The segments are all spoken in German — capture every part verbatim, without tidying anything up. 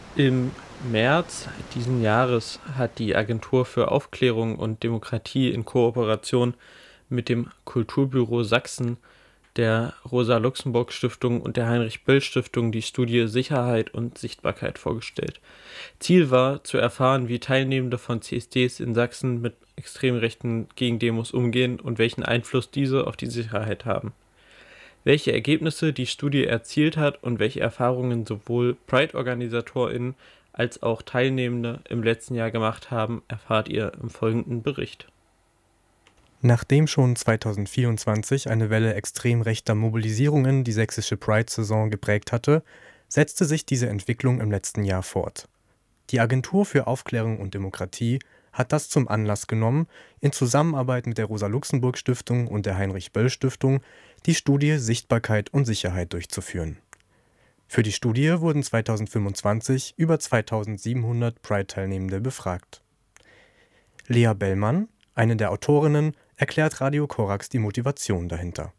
Im März diesen Jahres hat die Agentur für Aufklärung und Demokratie in Kooperation mit dem Kulturbüro Sachsen, der Rosa-Luxemburg-Stiftung und der Heinrich-Böll-Stiftung die Studie Sicherheit und Sichtbarkeit vorgestellt. Ziel war, zu erfahren, wie Teilnehmende von C S Ds in Sachsen mit extrem rechten Gegendemos umgehen und welchen Einfluss diese auf die Sicherheit haben. Welche Ergebnisse die Studie erzielt hat und welche Erfahrungen sowohl Pride-OrganisatorInnen als auch Teilnehmende im letzten Jahr gemacht haben, erfahrt ihr im folgenden Bericht. Nachdem schon zweitausendvierundzwanzig eine Welle extrem rechter Mobilisierungen die sächsische Pride-Saison geprägt hatte, setzte sich diese Entwicklung im letzten Jahr fort. Die Agentur für Aufklärung und Demokratie hat das zum Anlass genommen, in Zusammenarbeit mit der Rosa-Luxemburg-Stiftung und der Heinrich-Böll-Stiftung die Studie Sichtbarkeit und Sicherheit durchzuführen. Für die Studie wurden zweitausendfünfundzwanzig über zweitausendsiebenhundert Pride-Teilnehmende befragt. Lea Bellmann, eine der Autorinnen, erklärt Radio Korax die Motivation dahinter.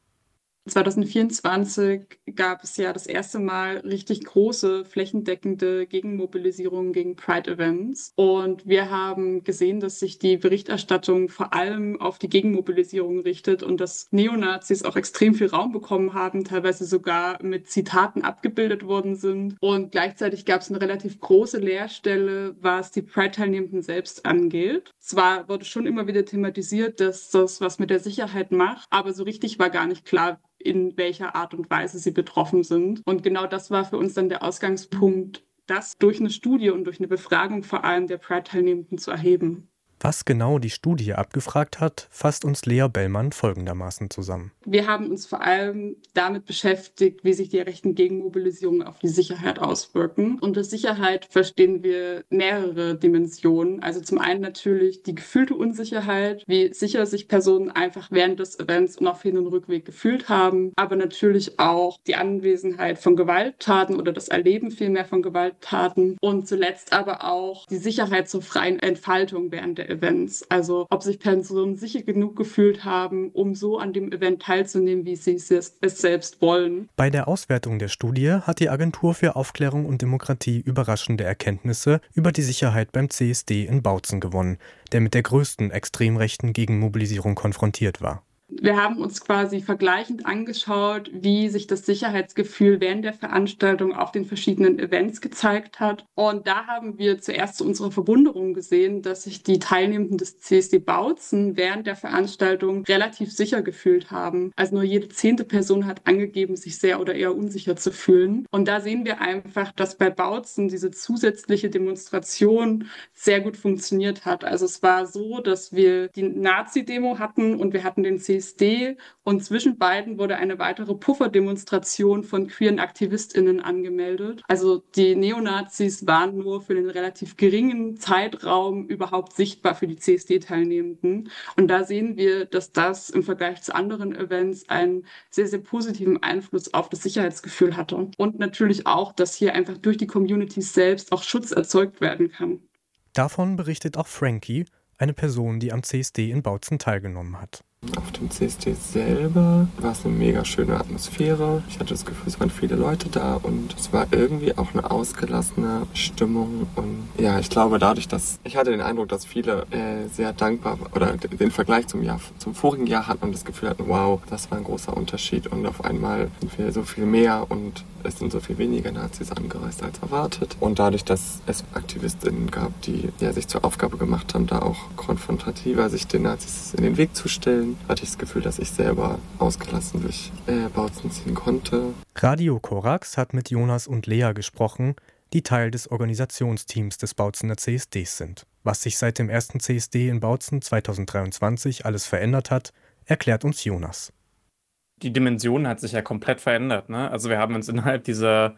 zweitausendvierundzwanzig gab es ja das erste Mal richtig große, flächendeckende Gegenmobilisierungen gegen Pride-Events. Und wir haben gesehen, dass sich die Berichterstattung vor allem auf die Gegenmobilisierung richtet und dass Neonazis auch extrem viel Raum bekommen haben, teilweise sogar mit Zitaten abgebildet worden sind. Und gleichzeitig gab es eine relativ große Leerstelle, was die Pride-Teilnehmenden selbst angeht. Zwar wurde schon immer wieder thematisiert, dass das was mit der Sicherheit macht, aber so richtig war gar nicht klar, in welcher Art und Weise sie betroffen sind. Und genau das war für uns dann der Ausgangspunkt, das durch eine Studie und durch eine Befragung vor allem der Pride-Teilnehmenden zu erheben. Was genau die Studie abgefragt hat, fasst uns Lea Bellmann folgendermaßen zusammen. Wir haben uns vor allem damit beschäftigt, wie sich die rechten Gegenmobilisierungen auf die Sicherheit auswirken. Unter Sicherheit verstehen wir mehrere Dimensionen. Also zum einen natürlich die gefühlte Unsicherheit, wie sicher sich Personen einfach während des Events und auf Hin- und Rückweg gefühlt haben. Aber natürlich auch die Anwesenheit von Gewalttaten oder das Erleben vielmehr von Gewalttaten. Und zuletzt aber auch die Sicherheit zur freien Entfaltung während der Events. Also ob sich Personen sicher genug gefühlt haben, um so an dem Event teilzunehmen, wie sie es selbst wollen. Bei der Auswertung der Studie hat die Agentur für Aufklärung und Demokratie überraschende Erkenntnisse über die Sicherheit beim C S D in Bautzen gewonnen, der mit der größten extrem rechten Gegenmobilisierung konfrontiert war. Wir haben uns quasi vergleichend angeschaut, wie sich das Sicherheitsgefühl während der Veranstaltung auf den verschiedenen Events gezeigt hat. Und da haben wir zuerst zu unserer Verwunderung gesehen, dass sich die Teilnehmenden des C S D Bautzen während der Veranstaltung relativ sicher gefühlt haben. Also nur jede zehnte Person hat angegeben, sich sehr oder eher unsicher zu fühlen. Und da sehen wir einfach, dass bei Bautzen diese zusätzliche Demonstration sehr gut funktioniert hat. Also es war so, dass wir die Nazi-Demo hatten und wir hatten den C S D und zwischen beiden wurde eine weitere Pufferdemonstration von queeren AktivistInnen angemeldet. Also die Neonazis waren nur für einen relativ geringen Zeitraum überhaupt sichtbar für die C S D-Teilnehmenden. Und da sehen wir, dass das im Vergleich zu anderen Events einen sehr, sehr positiven Einfluss auf das Sicherheitsgefühl hatte. Und natürlich auch, dass hier einfach durch die Communities selbst auch Schutz erzeugt werden kann. Davon berichtet auch Frankie, eine Person, die am C S D in Bautzen teilgenommen hat. Auf dem C S D selber war es eine mega schöne Atmosphäre. Ich hatte das Gefühl, es waren viele Leute da und es war irgendwie auch eine ausgelassene Stimmung. Und ja, ich glaube dadurch, dass ich hatte den Eindruck, dass viele äh, sehr dankbar oder den Vergleich zum Jahr, zum vorigen Jahr hatten und das Gefühl hatten, wow, das war ein großer Unterschied und auf einmal sind wir so viel mehr und es sind so viel weniger Nazis angereist als erwartet. Und dadurch, dass es AktivistInnen gab, die ja, sich zur Aufgabe gemacht haben, da auch konfrontativer sich den Nazis in den Weg zu stellen, hatte ich das Gefühl, dass ich selber ausgelassen durch äh, Bautzen ziehen konnte. Radio Korax hat mit Jonas und Lea gesprochen, die Teil des Organisationsteams des Bautzener C S Ds sind. Was sich seit dem ersten C S D in Bautzen zweitausenddreiundzwanzig alles verändert hat, erklärt uns Jonas. Die Dimension hat sich ja komplett verändert, ne? Also wir haben uns innerhalb dieser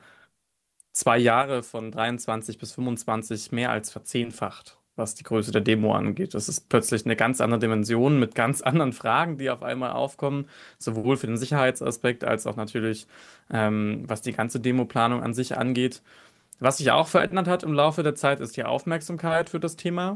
zwei Jahre von dreiundzwanzig bis fünfundzwanzig mehr als verzehnfacht, was die Größe der Demo angeht. Das ist plötzlich eine ganz andere Dimension mit ganz anderen Fragen, die auf einmal aufkommen, sowohl für den Sicherheitsaspekt als auch natürlich, ähm, was die ganze Demoplanung an sich angeht. Was sich auch verändert hat im Laufe der Zeit, ist die Aufmerksamkeit für das Thema.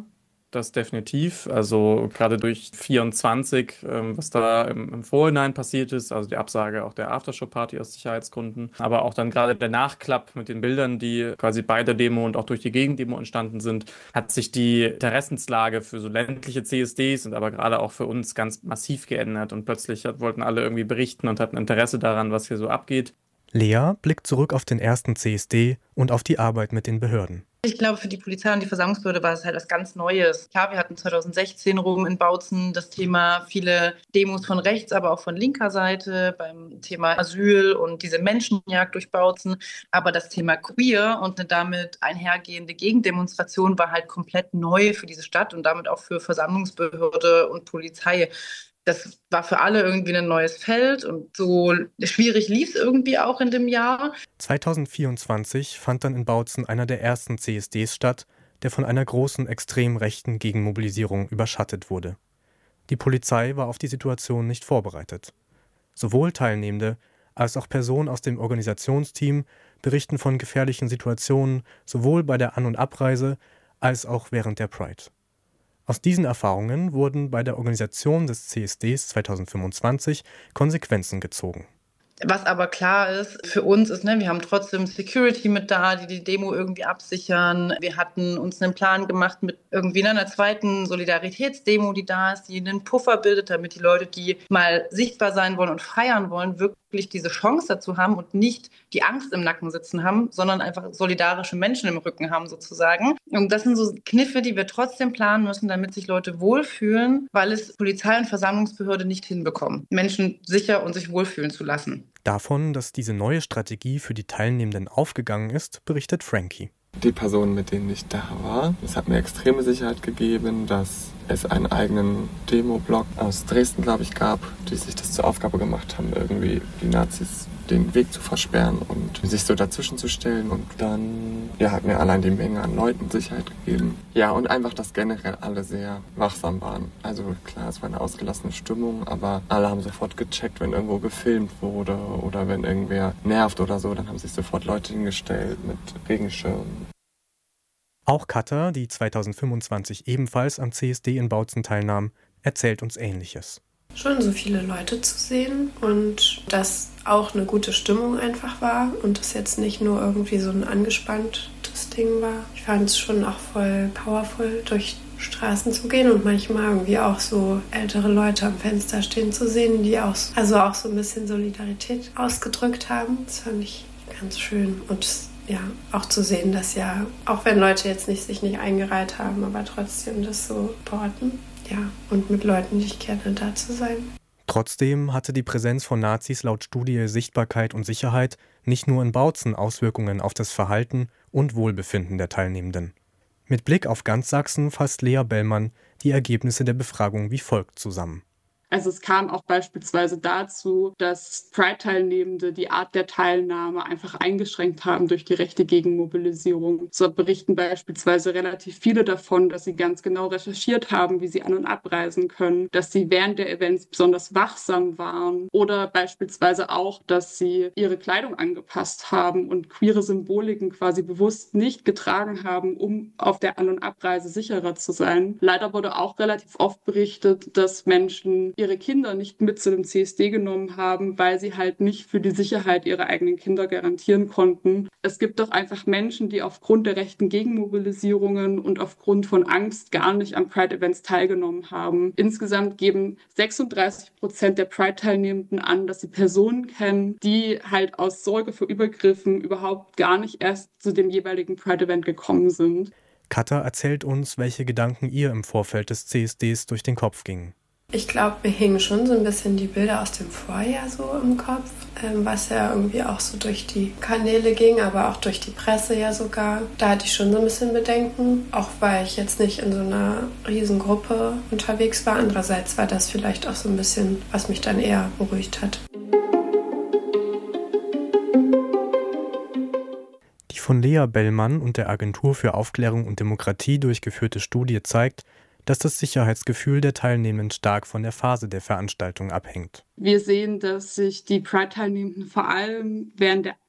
Das definitiv. Also gerade durch vierundzwanzig, ähm, was da im, im Vorhinein passiert ist, also die Absage auch der Aftershow-Party aus Sicherheitsgründen, aber auch dann gerade der Nachklapp mit den Bildern, die quasi bei der Demo und auch durch die Gegendemo entstanden sind, hat sich die Interessenslage für so ländliche C S Ds und aber gerade auch für uns ganz massiv geändert und plötzlich hat, wollten alle irgendwie berichten und hatten Interesse daran, was hier so abgeht. Lea blickt zurück auf den ersten C S D und auf die Arbeit mit den Behörden. Ich glaube, für die Polizei und die Versammlungsbehörde war es halt was ganz Neues. Klar, wir hatten zwanzig sechzehn rum in Bautzen das Thema viele Demos von rechts, aber auch von linker Seite beim Thema Asyl und diese Menschenjagd durch Bautzen. Aber das Thema Queer und eine damit einhergehende Gegendemonstration war halt komplett neu für diese Stadt und damit auch für Versammlungsbehörde und Polizei. Das war für alle irgendwie ein neues Feld und so schwierig lief es irgendwie auch in dem Jahr. zweitausendvierundzwanzig fand dann in Bautzen einer der ersten C S Ds statt, der von einer großen extrem rechten Gegenmobilisierung überschattet wurde. Die Polizei war auf die Situation nicht vorbereitet. Sowohl Teilnehmende als auch Personen aus dem Organisationsteam berichten von gefährlichen Situationen sowohl bei der An- und Abreise als auch während der Pride. Aus diesen Erfahrungen wurden bei der Organisation des C S Ds zweitausendfünfundzwanzig Konsequenzen gezogen. Was aber klar ist, für uns ist, ne, wir haben trotzdem Security mit da, die die Demo irgendwie absichern. Wir hatten uns einen Plan gemacht mit irgendwie einer zweiten Solidaritätsdemo, die da ist, die einen Puffer bildet, damit die Leute, die mal sichtbar sein wollen und feiern wollen, wirklich diese Chance dazu haben und nicht die Angst im Nacken sitzen haben, sondern einfach solidarische Menschen im Rücken haben sozusagen. Und das sind so Kniffe, die wir trotzdem planen müssen, damit sich Leute wohlfühlen, weil es Polizei und Versammlungsbehörde nicht hinbekommen, Menschen sicher und sich wohlfühlen zu lassen. Davon, dass diese neue Strategie für die Teilnehmenden aufgegangen ist, berichtet Frankie. Die Personen, mit denen ich da war, es hat mir extreme Sicherheit gegeben, dass es einen eigenen Demo-Blog aus Dresden, glaube ich, gab, die sich das zur Aufgabe gemacht haben, irgendwie die Nazis den Weg zu versperren und sich so dazwischen zu stellen. Und dann ja, hat mir allein die Menge an Leuten Sicherheit gegeben. Ja, und einfach, dass generell alle sehr wachsam waren. Also klar, es war eine ausgelassene Stimmung, aber alle haben sofort gecheckt, wenn irgendwo gefilmt wurde oder wenn irgendwer nervt oder so, dann haben sich sofort Leute hingestellt mit Regenschirmen. Auch Katha, die zweitausendfünfundzwanzig ebenfalls am C S D in Bautzen teilnahm, erzählt uns Ähnliches. Schon so viele Leute zu sehen und dass auch eine gute Stimmung einfach war und das jetzt nicht nur irgendwie so ein angespanntes Ding war. Ich fand es schon auch voll powerful, durch Straßen zu gehen und manchmal irgendwie auch so ältere Leute am Fenster stehen zu sehen, die auch, also auch so ein bisschen Solidarität ausgedrückt haben. Das fand ich ganz schön und ja, auch zu sehen, dass ja, auch wenn Leute jetzt nicht, sich nicht eingereiht haben, aber trotzdem das so supporten. Ja, und mit Leuten, die ich kenne, da zu sein. Trotzdem hatte die Präsenz von Nazis laut Studie Sichtbarkeit und Sicherheit nicht nur in Bautzen Auswirkungen auf das Verhalten und Wohlbefinden der Teilnehmenden. Mit Blick auf ganz Sachsen fasst Lea Bellmann die Ergebnisse der Befragung wie folgt zusammen. Also es kam auch beispielsweise dazu, dass Pride-Teilnehmende die Art der Teilnahme einfach eingeschränkt haben durch die rechte Gegenmobilisierung. So berichten beispielsweise relativ viele davon, dass sie ganz genau recherchiert haben, wie sie an- und abreisen können, dass sie während der Events besonders wachsam waren oder beispielsweise auch, dass sie ihre Kleidung angepasst haben und queere Symboliken quasi bewusst nicht getragen haben, um auf der An- und Abreise sicherer zu sein. Leider wurde auch relativ oft berichtet, dass Menschen ihre Kinder nicht mit zu dem C S D genommen haben, weil sie halt nicht für die Sicherheit ihrer eigenen Kinder garantieren konnten. Es gibt doch einfach Menschen, die aufgrund der rechten Gegenmobilisierungen und aufgrund von Angst gar nicht an Pride-Events teilgenommen haben. Insgesamt geben sechsunddreißig Prozent der Pride-Teilnehmenden an, dass sie Personen kennen, die halt aus Sorge vor Übergriffen überhaupt gar nicht erst zu dem jeweiligen Pride-Event gekommen sind. Katha erzählt uns, welche Gedanken ihr im Vorfeld des C S Ds durch den Kopf gingen. Ich glaube, mir hingen schon so ein bisschen die Bilder aus dem Vorjahr so im Kopf, ähm, was ja irgendwie auch so durch die Kanäle ging, aber auch durch die Presse ja sogar. Da hatte ich schon so ein bisschen Bedenken, auch weil ich jetzt nicht in so einer riesen Gruppe unterwegs war. Andererseits war das vielleicht auch so ein bisschen, was mich dann eher beruhigt hat. Die von Lea Bellmann und der Agentur für Aufklärung und Demokratie durchgeführte Studie zeigt, dass das Sicherheitsgefühl der Teilnehmenden stark von der Phase der Veranstaltung abhängt. Wir sehen, dass sich die Pride-Teilnehmenden vor allem während der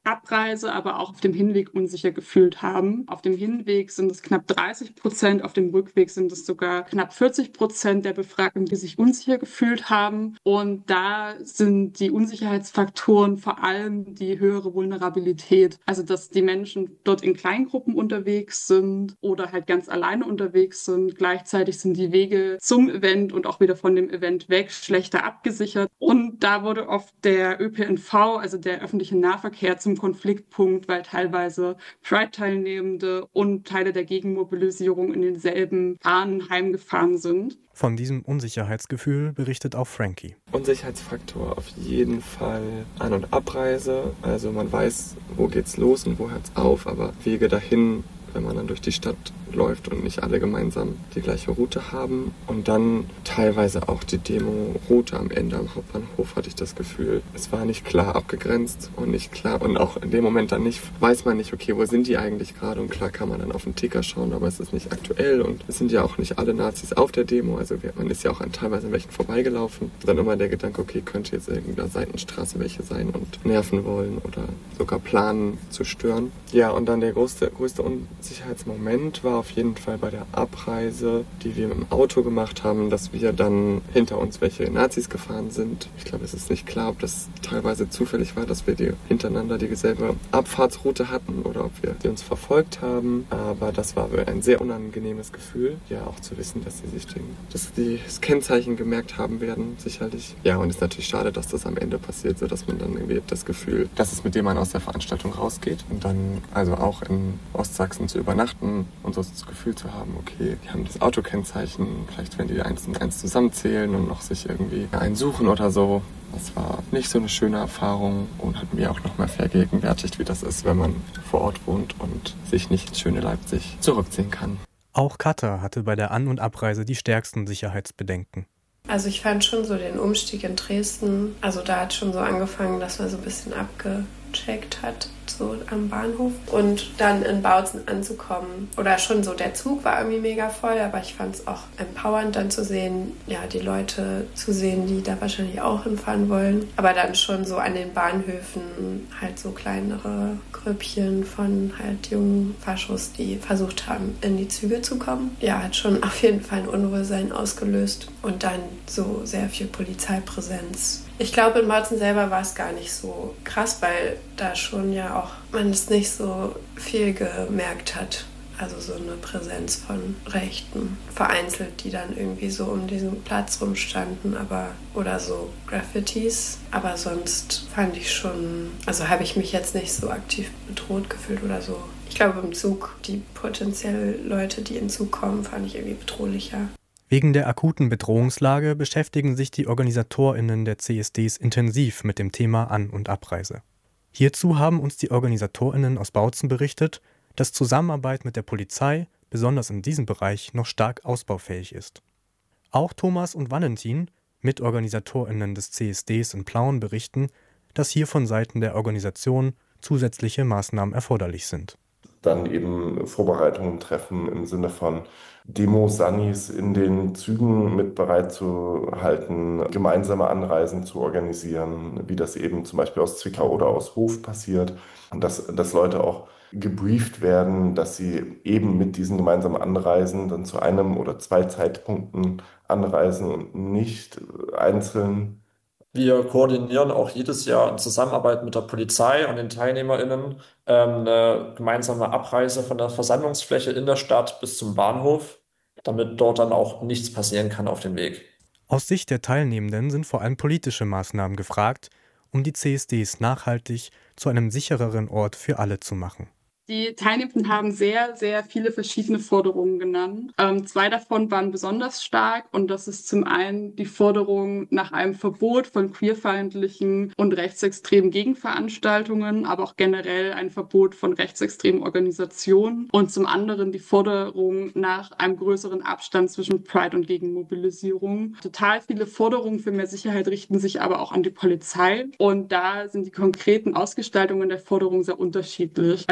Abreise, aber auch auf dem Hinweg unsicher gefühlt haben. Auf dem Hinweg sind es knapp dreißig Prozent, auf dem Rückweg sind es sogar knapp vierzig Prozent der Befragten, die sich unsicher gefühlt haben. Und da sind die Unsicherheitsfaktoren vor allem die höhere Vulnerabilität. Also, dass die Menschen dort in Kleingruppen unterwegs sind oder halt ganz alleine unterwegs sind. Gleichzeitig sind die Wege zum Event und auch wieder von dem Event weg schlechter abgesichert. Und da wurde oft der Ö P N V, also der öffentliche Nahverkehr, zum Konfliktpunkt, weil teilweise Pride-Teilnehmende und Teile der Gegenmobilisierung in denselben Bahnen heimgefahren sind. Von diesem Unsicherheitsgefühl berichtet auch Frankie. Unsicherheitsfaktor auf jeden Fall An- und Abreise. Also man weiß, wo geht's los und wo hört's auf, aber Wege dahin, wenn man dann durch die Stadt läuft und nicht alle gemeinsam die gleiche Route haben. Und dann teilweise auch die Demo-Route am Ende am Hauptbahnhof, hatte ich das Gefühl. Es war nicht klar abgegrenzt und nicht klar und auch in dem Moment dann nicht, weiß man nicht, okay, wo sind die eigentlich gerade? Und klar kann man dann auf den Ticker schauen, aber es ist nicht aktuell und es sind ja auch nicht alle Nazis auf der Demo, also man ist ja auch an teilweise an welchen vorbeigelaufen. Dann immer der Gedanke, okay, könnte jetzt irgendeiner Seitenstraße welche sein und nerven wollen oder sogar planen zu stören. Ja, und dann der größte, größte Unsicherheitsmoment war auf jeden Fall bei der Abreise, die wir mit dem Auto gemacht haben, dass wir dann hinter uns welche Nazis gefahren sind. Ich glaube, es ist nicht klar, ob das teilweise zufällig war, dass wir die hintereinander dieselbe Abfahrtsroute hatten oder ob wir die uns verfolgt haben. Aber das war ein sehr unangenehmes Gefühl. Ja, auch zu wissen, dass sie sich den, dass die das Kennzeichen gemerkt haben werden, sicherlich. Ja, und es ist natürlich schade, dass das am Ende passiert, sodass man dann irgendwie das Gefühl, dass es mit dem man aus der Veranstaltung rausgeht und dann also auch in Ostsachsen zu übernachten und so das Gefühl zu haben, okay, die haben das Autokennzeichen, vielleicht werden die eins und eins zusammenzählen und noch sich irgendwie einen suchen oder so. Das war nicht so eine schöne Erfahrung und hat mir auch noch mal vergegenwärtigt, wie das ist, wenn man vor Ort wohnt und sich nicht ins schöne Leipzig zurückziehen kann. Auch Katha hatte bei der An- und Abreise die stärksten Sicherheitsbedenken. Also ich fand schon so den Umstieg in Dresden, also da hat schon so angefangen, dass man so ein bisschen abgecheckt hat, so am Bahnhof. Und dann in Bautzen anzukommen, oder schon so, der Zug war irgendwie mega voll, aber ich fand es auch empowernd dann zu sehen, ja, die Leute zu sehen, die da wahrscheinlich auch hinfahren wollen. Aber dann schon so an den Bahnhöfen halt so kleinere Grüppchen von halt jungen Faschos, die versucht haben, in die Züge zu kommen. Ja, hat schon auf jeden Fall ein Unwohlsein ausgelöst. Und dann so sehr viel Polizeipräsenz. Ich glaube, in Bautzen selber war es gar nicht so krass, weil da schon ja auch man es nicht so viel gemerkt hat. Also so eine Präsenz von Rechten, vereinzelt, die dann irgendwie so um diesen Platz rumstanden, aber oder so Graffitis. Aber sonst fand ich schon, also habe ich mich jetzt nicht so aktiv bedroht gefühlt oder so. Ich glaube, im Zug, die potenziell Leute, die in den Zug kommen, fand ich irgendwie bedrohlicher. Wegen der akuten Bedrohungslage beschäftigen sich die OrganisatorInnen der C S Ds intensiv mit dem Thema An- und Abreise. Hierzu haben uns die OrganisatorInnen aus Bautzen berichtet, dass Zusammenarbeit mit der Polizei, besonders in diesem Bereich, noch stark ausbaufähig ist. Auch Thomas und Valentin, MitorganisatorInnen des C S Ds in Plauen, berichten, dass hier von Seiten der Organisation zusätzliche Maßnahmen erforderlich sind. Dann eben Vorbereitungen treffen im Sinne von Demo-Sannis in den Zügen mit bereitzuhalten, gemeinsame Anreisen zu organisieren, wie das eben zum Beispiel aus Zwickau oder aus Hof passiert. Und dass, dass Leute auch gebrieft werden, dass sie eben mit diesen gemeinsamen Anreisen dann zu einem oder zwei Zeitpunkten anreisen und nicht einzeln. Wir koordinieren auch jedes Jahr in Zusammenarbeit mit der Polizei und den TeilnehmerInnen ähm, eine gemeinsame Abreise von der Versammlungsfläche in der Stadt bis zum Bahnhof, damit dort dann auch nichts passieren kann auf dem Weg. Aus Sicht der Teilnehmenden sind vor allem politische Maßnahmen gefragt, um die C S Ds nachhaltig zu einem sichereren Ort für alle zu machen. Die Teilnehmenden haben sehr, sehr viele verschiedene Forderungen genannt. Ähm, zwei davon waren besonders stark und das ist zum einen die Forderung nach einem Verbot von queerfeindlichen und rechtsextremen Gegenveranstaltungen, aber auch generell ein Verbot von rechtsextremen Organisationen und zum anderen die Forderung nach einem größeren Abstand zwischen Pride und Gegenmobilisierung. Total viele Forderungen für mehr Sicherheit richten sich aber auch an die Polizei und da sind die konkreten Ausgestaltungen der Forderungen sehr unterschiedlich. Also Menschen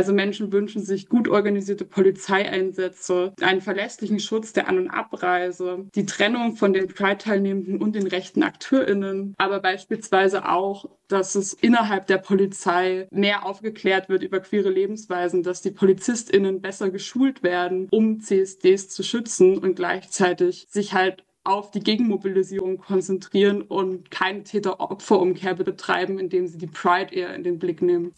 Menschen wünschen sich gut organisierte Polizeieinsätze, einen verlässlichen Schutz der An- und Abreise, die Trennung von den Pride-Teilnehmenden und den rechten AkteurInnen, aber beispielsweise auch, dass es innerhalb der Polizei mehr aufgeklärt wird über queere Lebensweisen, dass die PolizistInnen besser geschult werden, um C S Ds zu schützen und gleichzeitig sich halt auf die Gegenmobilisierung konzentrieren und keine Täter-Opfer-Umkehr betreiben, indem sie die Pride eher in den Blick nehmen.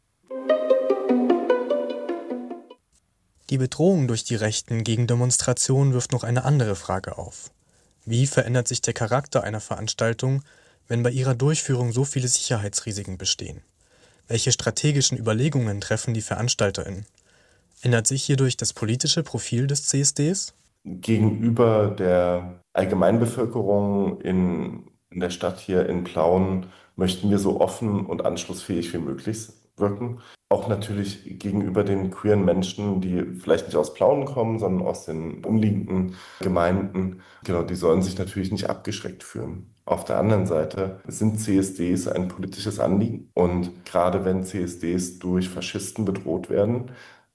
Die Bedrohung durch die Rechten gegen Demonstrationen wirft noch eine andere Frage auf. Wie verändert sich der Charakter einer Veranstaltung, wenn bei ihrer Durchführung so viele Sicherheitsrisiken bestehen? Welche strategischen Überlegungen treffen die VeranstalterInnen? Ändert sich hierdurch das politische Profil des C S Ds? Gegenüber der Allgemeinbevölkerung in, in der Stadt hier in Plauen möchten wir so offen und anschlussfähig wie möglich wirken. Auch natürlich gegenüber den queeren Menschen, die vielleicht nicht aus Plauen kommen, sondern aus den umliegenden Gemeinden. Genau, die sollen sich natürlich nicht abgeschreckt fühlen. Auf der anderen Seite sind C S Ds ein politisches Anliegen. Und gerade wenn C S Ds durch Faschisten bedroht werden,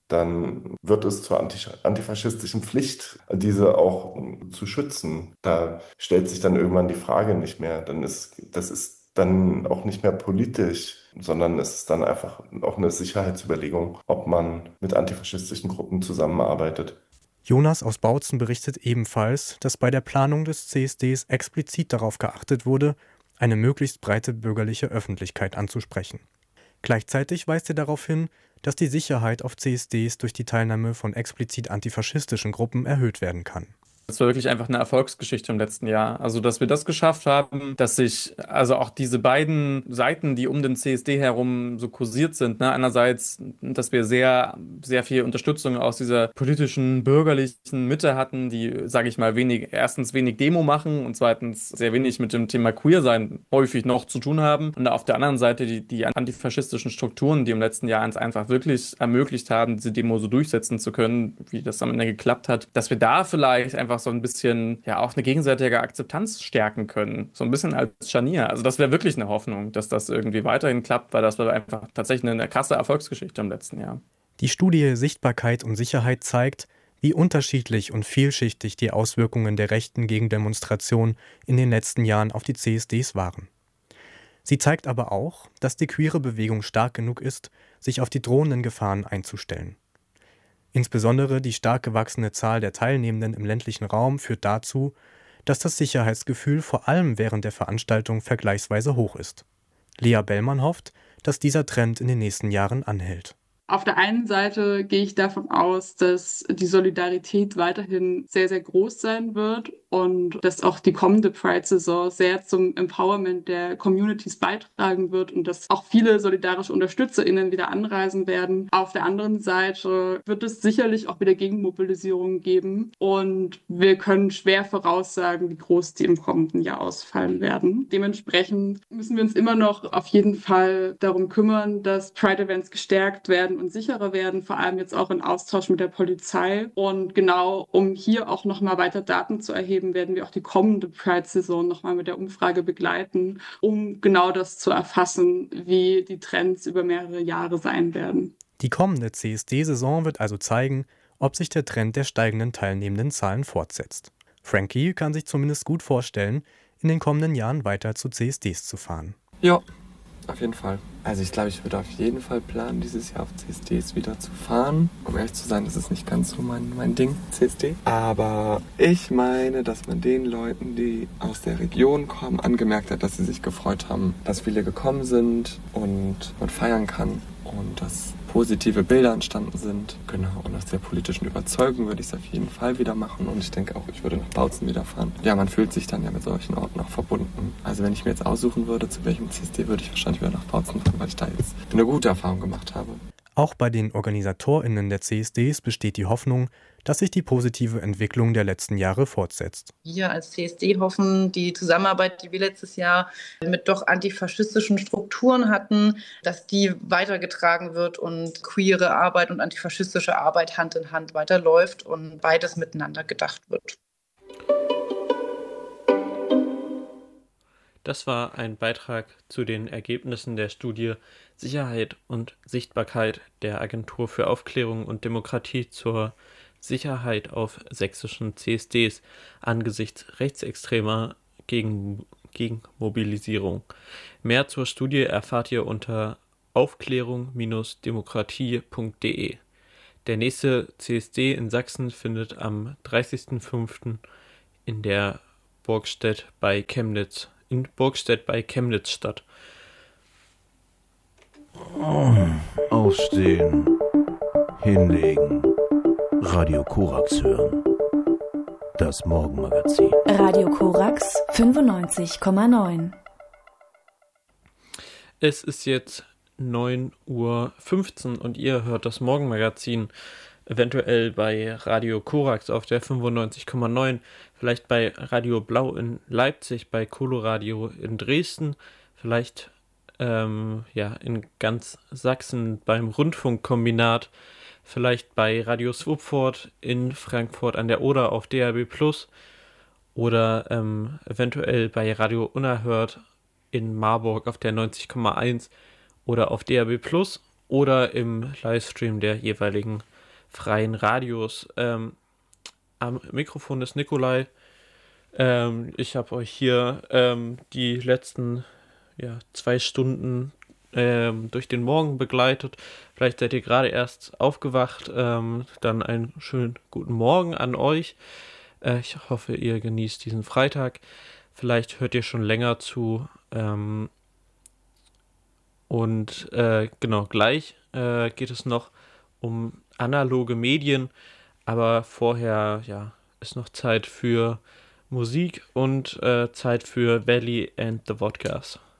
dann wird es zur antifaschistischen Pflicht, diese auch zu schützen. Da stellt sich dann irgendwann die Frage nicht mehr. Dann ist, das ist dann auch nicht mehr politisch, sondern es ist dann einfach auch eine Sicherheitsüberlegung, ob man mit antifaschistischen Gruppen zusammenarbeitet. Jonas aus Bautzen berichtet ebenfalls, dass bei der Planung des C S Ds explizit darauf geachtet wurde, eine möglichst breite bürgerliche Öffentlichkeit anzusprechen. Gleichzeitig weist er darauf hin, dass die Sicherheit auf C S Ds durch die Teilnahme von explizit antifaschistischen Gruppen erhöht werden kann. Das war wirklich einfach eine Erfolgsgeschichte im letzten Jahr. Also, dass wir das geschafft haben, dass sich also auch diese beiden Seiten, die um den C S D herum so kursiert sind, ne, einerseits, dass wir sehr, sehr viel Unterstützung aus dieser politischen, bürgerlichen Mitte hatten, die, sage ich mal, wenig, erstens wenig Demo machen und zweitens sehr wenig mit dem Thema Queersein häufig noch zu tun haben. Und auf der anderen Seite die, die antifaschistischen Strukturen, die im letzten Jahr uns einfach wirklich ermöglicht haben, diese Demo so durchsetzen zu können, wie das am Ende geklappt hat, dass wir da vielleicht einfach so ein bisschen, ja, auch eine gegenseitige Akzeptanz stärken können. So ein bisschen als Scharnier. Also das wäre wirklich eine Hoffnung, dass das irgendwie weiterhin klappt, weil das war einfach tatsächlich eine krasse Erfolgsgeschichte im letzten Jahr. Die Studie Sichtbarkeit und Sicherheit zeigt, wie unterschiedlich und vielschichtig die Auswirkungen der rechten Gegendemonstration in den letzten Jahren auf die C S Ds waren. Sie zeigt aber auch, dass die queere Bewegung stark genug ist, sich auf die drohenden Gefahren einzustellen. Insbesondere die stark gewachsene Zahl der Teilnehmenden im ländlichen Raum führt dazu, dass das Sicherheitsgefühl vor allem während der Veranstaltung vergleichsweise hoch ist. Lea Bellmann hofft, dass dieser Trend in den nächsten Jahren anhält. Auf der einen Seite gehe ich davon aus, dass die Solidarität weiterhin sehr, sehr groß sein wird und dass auch die kommende Pride-Saison sehr zum Empowerment der Communities beitragen wird und dass auch viele solidarische UnterstützerInnen wieder anreisen werden. Auf der anderen Seite wird es sicherlich auch wieder Gegenmobilisierung geben und wir können schwer voraussagen, wie groß die im kommenden Jahr ausfallen werden. Dementsprechend müssen wir uns immer noch auf jeden Fall darum kümmern, dass Pride-Events gestärkt werden und sicherer werden, vor allem jetzt auch in Austausch mit der Polizei. Und genau, um hier auch nochmal weiter Daten zu erheben, werden wir auch die kommende Pride-Saison nochmal mit der Umfrage begleiten, um genau das zu erfassen, wie die Trends über mehrere Jahre sein werden. Die kommende C S D-Saison wird also zeigen, ob sich der Trend der steigenden teilnehmenden Zahlen fortsetzt. Frankie kann sich zumindest gut vorstellen, in den kommenden Jahren weiter zu C S Ds zu fahren. Ja. Auf jeden Fall. Also ich glaube, ich würde auf jeden Fall planen, dieses Jahr auf C S Ds wieder zu fahren. Um ehrlich zu sein, das ist nicht ganz so mein, mein Ding, C S D. Aber ich meine, dass man den Leuten, die aus der Region kommen, angemerkt hat, dass sie sich gefreut haben, dass viele gekommen sind und man feiern kann und dass positive Bilder entstanden sind. Genau, und aus der politischen Überzeugung würde ich es auf jeden Fall wieder machen und ich denke auch, ich würde nach Bautzen wieder fahren. Ja, man fühlt sich dann ja mit solchen Orten auch verbunden. Also wenn ich mir jetzt aussuchen würde, zu welchem C S D, würde ich wahrscheinlich wieder nach Bautzen fahren, weil ich da jetzt eine gute Erfahrung gemacht habe. Auch bei den OrganisatorInnen der C S Ds besteht die Hoffnung, dass sich die positive Entwicklung der letzten Jahre fortsetzt. Wir als C S D hoffen, die Zusammenarbeit, die wir letztes Jahr mit doch antifaschistischen Strukturen hatten, dass die weitergetragen wird und queere Arbeit und antifaschistische Arbeit Hand in Hand weiterläuft und beides miteinander gedacht wird. Das war ein Beitrag zu den Ergebnissen der Studie Sicherheit und Sichtbarkeit der Agentur für Aufklärung und Demokratie zur Sicherheit auf sächsischen C S Ds angesichts rechtsextremer Gegen Gegenmobilisierung. Mehr zur Studie erfahrt ihr unter aufklärung Bindestrich demokratie Punkt de. Der nächste C S D in Sachsen findet am dreißigsten fünften in der Burgstedt bei Chemnitz in Burgstedt bei Chemnitz statt. Aufstehen, hinlegen, Radio Korax hören. Das Morgenmagazin. Radio Korax fünfundneunzig Komma neun. Es ist jetzt neun Uhr fünfzehn und ihr hört das Morgenmagazin eventuell bei Radio Korax auf der fünfundneunzig Komma neun, vielleicht bei Radio Blau in Leipzig, bei Coloradio in Dresden, vielleicht ähm, ja in ganz Sachsen beim Rundfunkkombinat, vielleicht bei Radio Swupford in Frankfurt an der Oder auf D A B plus, oder ähm, eventuell bei Radio Unerhört in Marburg auf der neunzig Komma eins oder auf D A B plus oder im Livestream der jeweiligen freien Radios. Ähm, am Mikrofon ist Nikolai. Ähm, ich habe euch hier ähm, die letzten ja, zwei Stunden ähm, durch den Morgen begleitet. Vielleicht seid ihr gerade erst aufgewacht. Ähm, dann einen schönen guten Morgen an euch. Äh, ich hoffe, ihr genießt diesen Freitag. Vielleicht hört ihr schon länger zu. Ähm, und äh, genau, gleich äh, geht es noch um analoge Medien, aber vorher ja ist noch Zeit für Musik und äh, Zeit für Valley and the Vodkas.